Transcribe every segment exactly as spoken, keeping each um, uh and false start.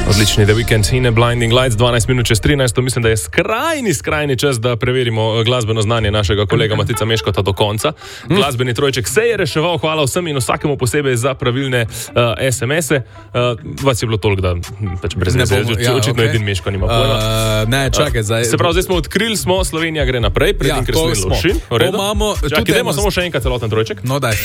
Odlični The Weeknd in Blinding Lights, dvanajst minut čez trinajst. Mislim, da je skrajni, skrajni čas, da preverimo glasbeno znanje našega kolega Matica Meškota do konca. Glasbeni trojček se je reševal, hvala vsem in vsakemu posebej za pravilne uh, es em ese. Uh, vas je bilo toliko, da pač brez veze, ja, očitno okay. Edin Meško nima pojma. Uh, ne, čakaj, zdaj. Uh, se pravi, zdaj smo odkrili, smo, Slovenija gre naprej, predtem, ja, ker smo loši. V redu? Čakaj, idemo samo še enkrat celoten trojček. No, daj.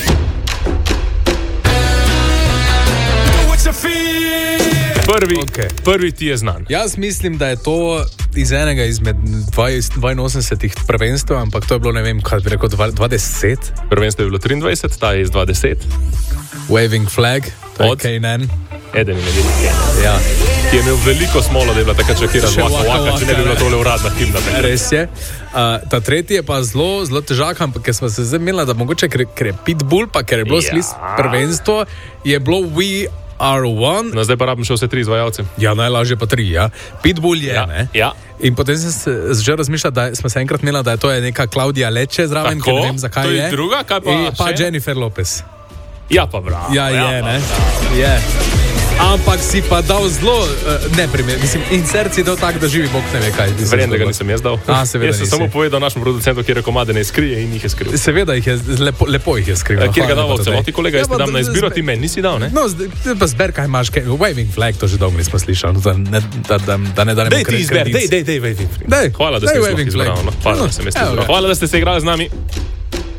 Prvi, okay. prvi ti je znan. Jaz mislim, da je to iz enega izmed dvainosemdesetih prvenstv, ampak to je bilo, ne vem, kaj bi rekel, dvajset. Prvenstvo je bilo triindvajset, ta je iz dvajset. Waving Flag, to je K N N. Eden in edini K N N. Ja. Ki je imel veliko smolo, da je bila takrat šakira z Waka Waka, če ne bi bila tole uradna himna. Res je. Uh, ta tretji je pa zelo, zelo težak, ampak ker smo se zdaj imeli, da mogoče, ker, ker je Pitbull, pa ker je bilo ja. slis prvenstvo, je bilo We R one. No, zdaj pa rabim še vse tri izvajalce. Ja, najlažje pa tri, ja. Pitbull je, ja. ne? Ja. In potem sem se že razmišljal, da smo se enkrat imeli, da je to je neka Claudia Leče zraven, ki ne vem, zakaj je. To je druga, kaj pa in pa še? Jennifer Lopez. Ja, pa bravo. Ja, je, ja, ne? Je. Ampak si pa dal zelo uh, neprimer, mislim, in srci dal tak, da živi Bog ne ve kaj. Verjem, da ga nisem jaz dal. A, seveda jaz sem nisi. samo povedal našemu producentu, kjer je komade ne skrije in jih je skril. Seveda jih je, lepo, lepo jih je skril. Kjer ga dal v celoti, kolega, jaz ti dam na izbiro, ti meni nisi dal, ne? No, zdaj pa zber, kaj imaš, kaj, Waving Flag, to že dolgo nismo slišali, da ne, da, da, da ne danemo Dej kredic. ti izber, dej, dej, dej Waving Flag. Dej, Hvala, da ste se izbrali. Hvala, da ste se igrali z nami.